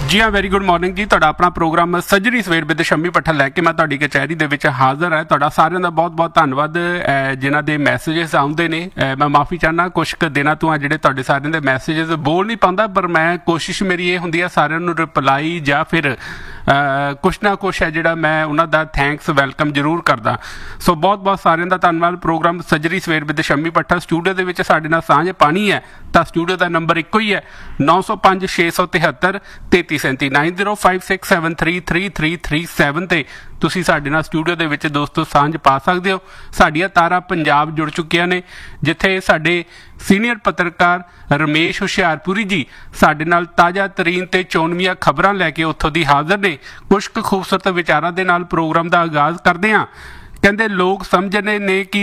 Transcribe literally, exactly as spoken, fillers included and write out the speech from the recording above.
जी हाँ very good morning जी। ਤੁਹਾਡਾ ਆਪਣਾ ਪ੍ਰੋਗਰਾਮ ਸੱਜਰੀ ਸਵੇਰ ਵਿਦ ਸ਼ੰਮੀ ਪੱਠਲ ਲੈ ਕੇ ਮੈਂ ਤੁਹਾਡੀ ਕਚਹਿਰੀ ਦੇ ਵਿੱਚ ਹਾਜ਼ਰ ਹੈ। ਤੁਹਾਡਾ ਸਾਰਿਆਂ ਦਾ ਬਹੁਤ ਬਹੁਤ ਧੰਨਵਾਦ ਜਿਨ੍ਹਾਂ ਦੇ ਮੈਸੇजेस ਆਉਂਦੇ ਨੇ। ਮੈਂ ਮਾਫੀ ਚਾਹੁੰਦਾ ਕੁਛ ਕੁ ਦਿਨਾਂ ਤੋਂ ਆ ਜਿਹੜੇ ਤੁਹਾਡੇ ਸਾਰਿਆਂ ਦੇ ਮੈਸੇजेस ਬੋਲ ਨਹੀਂ ਪਾਉਂਦਾ, ਪਰ ਮੈਂ ਕੋਸ਼ਿਸ਼ ਮੇਰੀ ਇਹ ਹੁੰਦੀ ਆ ਸਾਰਿਆਂ ਨੂੰ ਰਿਪਲਾਈ ਜਾਂ ਫਿਰ ਕੁਛ ਨਾ ਕੁਛ ਹੈ ਜਿਹੜਾ ਮੈਂ ਉਹਨਾਂ ਦਾ ਥੈਂਕਸ ਵੈਲਕਮ ਜ਼ਰੂਰ ਕਰਦਾ। ਸੋ ਬਹੁਤ ਬਹੁਤ ਸਾਰਿਆਂ ਦਾ ਧੰਨਵਾਦ। ਪ੍ਰੋਗਰਾਮ ਸੱਜਰੀ ਸਵੇਰ ਵਿਦ ਸ਼ੰਮੀ ਪੱਠਲ ਸਟੂਡੀਓ ਦੇ ਵਿੱਚ ਸਾਡੇ ਨਾਲ ਸਾਂਝ ਪਾਣੀ ਹੈ ਤਾਂ ਸਟੂਡੀਓ ਦਾ ਨੰਬਰ ਇੱਕੋ ਹੀ ਹੈ ਨੌ ਸੌ ਪੰਜ ਛੇ ਸੌ ਤਿਹੱਤਰ ਤੇਤੀ ਸੈਂਤੀ nine zero five six seven three three three three seven ਤੇ ਤੁਸੀਂ ਸਾਡੇ ਨਾਲ ਸਟੂਡੀਓ ਦੇ ਵਿੱਚ ਦੋਸਤੋ ਸਾਂਝ ਪਾ ਸਕਦੇ ਹੋ। ਸਾਡੀਆਂ ਤਾਰਾਂ ਪੰਜਾਬ ਜੁੜ ਚੁੱਕੀਆਂ ਨੇ, ਜਿੱਥੇ ਸਾਡੇ ਸੀਨੀਅਰ ਪੱਤਰਕਾਰ ਰਮੇਸ਼ ਹੁਸ਼ਿਆਰਪੁਰੀ ਜੀ ਸਾਡੇ ਨਾਲ ਤਾਜ਼ਾ ਤਰੀਨ ਤੇ ਚੋਣਵੀਆਂ ਖਬਰਾਂ ਲੈ ਕੇ ਉੱਥੋਂ ਦੀ ਹਾਜ਼ਰ ਨੇ। ਕੁਛ ਕੁ ਖੂਬਸੂਰਤ ਵਿਚਾਰਾਂ ਦੇ ਨਾਲ ਪ੍ਰੋਗਰਾਮ ਦਾ ਆਗਾਜ਼ ਕਰਦੇ ਹਾਂ। ਕਹਿੰਦੇ ਲੋਕ ਸਮਝਦੇ ਨੇ ਕਿ